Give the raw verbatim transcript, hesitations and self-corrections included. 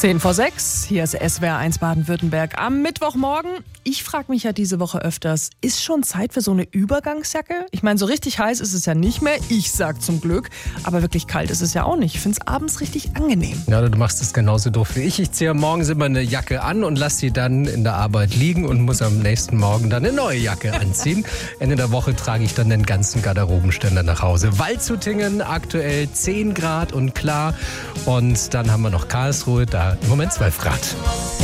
Zehn vor sechs, hier ist S W R eins Baden-Württemberg am Mittwochmorgen. Ich frage mich ja diese Woche öfters, ist schon Zeit für so eine Übergangsjacke? Ich meine, so richtig heiß ist es ja nicht mehr, ich sag zum Glück, aber wirklich kalt ist es ja auch nicht. Ich finde es abends richtig angenehm. Ja, du machst es genauso doof wie ich. Ich ziehe morgens immer eine Jacke an und lasse sie dann in der Arbeit liegen und muss am nächsten Morgen dann eine neue Jacke anziehen. Ende der Woche trage ich dann den ganzen Garderobenständer nach Hause. Waldshutingen aktuell zehn Grad und klar und dann haben wir noch Karlsruhe, da im Moment zwölf Grad.